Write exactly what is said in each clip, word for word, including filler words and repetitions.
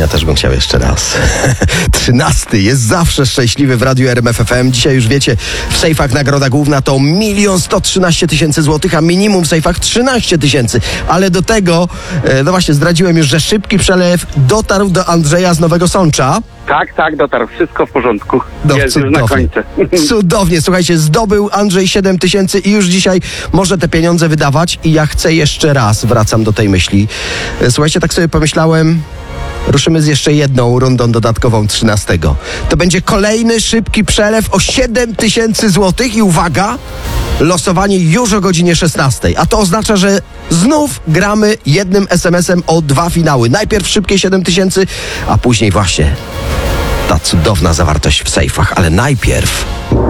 ja też bym chciał jeszcze raz. Trzynasty jest zawsze szczęśliwy w Radiu R M F F M. Dzisiaj już wiecie, w sejfach nagroda główna to milion sto trzynaście tysięcy złotych, a minimum w sejfach trzynaście tysięcy. Ale do tego, no właśnie, zdradziłem już, że szybki przelew dotarł do Andrzeja z Nowego Sącza. Tak, tak, dotarł. Wszystko w porządku. No, Jest już na końcu. Cudownie, słuchajcie, zdobył Andrzej siedem tysięcy i już dzisiaj może te pieniądze wydawać i ja chcę jeszcze raz, wracam do tej myśli. Słuchajcie, tak sobie pomyślałem, ruszymy z jeszcze jedną rundą dodatkową trzynastego. To będzie kolejny szybki przelew o siedem tysięcy złotych i uwaga, losowanie już o godzinie szesnastej. A to oznacza, że znów gramy jednym es em esem o dwa finały. Najpierw szybkie siedem tysięcy, a później właśnie ta cudowna zawartość w sejfach. Ale najpierw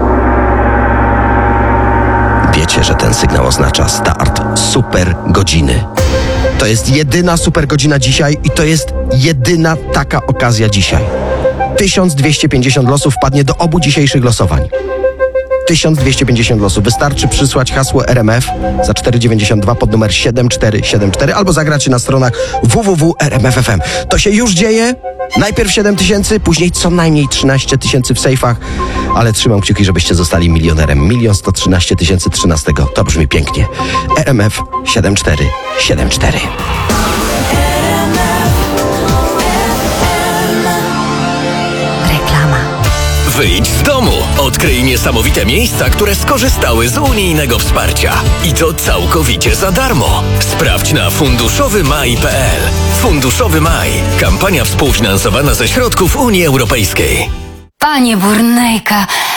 wiecie, że ten sygnał oznacza start super godziny. To jest jedyna super godzina dzisiaj i to jest jedyna taka okazja dzisiaj. tysiąc dwieście pięćdziesiąt losów wpadnie do obu dzisiejszych losowań. tysiąc dwieście pięćdziesiąt losów. Wystarczy przysłać hasło R M F za cztery dziewięćdziesiąt dwa pod numer siedem cztery siedem cztery albo zagrać na stronach w w w kropka r m f f m. To się już dzieje. Najpierw siedem tysięcy, później co najmniej trzynaście tysięcy w sejfach, ale trzymam kciuki, żebyście zostali milionerem. milion sto trzynaście tysięcy trzynastego. To brzmi pięknie. R M F siedem cztery siedem cztery. Wyjdź z domu. Odkryj niesamowite miejsca, które skorzystały z unijnego wsparcia. I to całkowicie za darmo. Sprawdź na funduszowymaj kropka p l. Funduszowy Maj. Kampania współfinansowana ze środków Unii Europejskiej. Panie Burnejka,